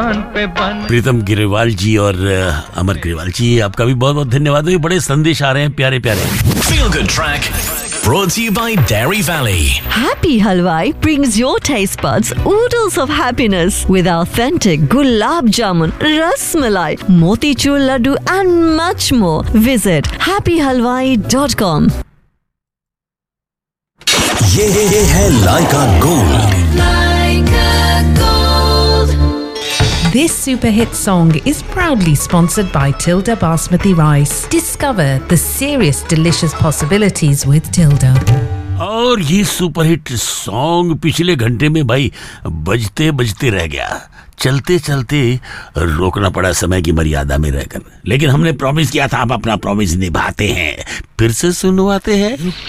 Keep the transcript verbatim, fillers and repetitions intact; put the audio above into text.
जुबान पे बन। प्रीतम ग्रेवाल जी और अमर ग्रेवाल जी, आपका भी बहुत बहुत धन्यवाद। ये बड़े संदेश आ रहे हैं प्यारे प्यारे। Feel Good Track brought to you by Dairy Valley. Happy Halwai brings your taste buds oodles of happiness with authentic gulab jamun, ras malai, motichur laddu and much more. Visit happy halwai dot com. ये ये है लाइका gold. This super hit song is proudly sponsored by Tilda Basmati Rice. Discover the serious delicious possibilities with Tilda. और ये superhit song पिछले घंटे में भाई बजते बजते रह गया, चलते चलते रोकना पड़ा समय की मर्यादा में रहकर। लेकिन हमने प्रॉमिस किया था, आप अपना प्रॉमिस निभाते हैं। फिर से सुनवाते हैं